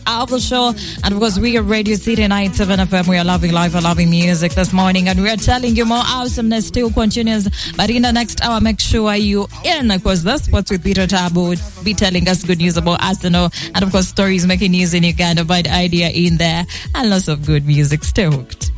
of the show. And of course, we are Radio City 97 FM. We are loving life and loving music this morning. And we are telling you more awesomeness still continues. But in the next hour, make sure you in, because the Sports with Peter Tabo would be telling us good news about Arsenal. And of course, stories making news in Uganda. But idea in there. And lots of good music. Stay hooked.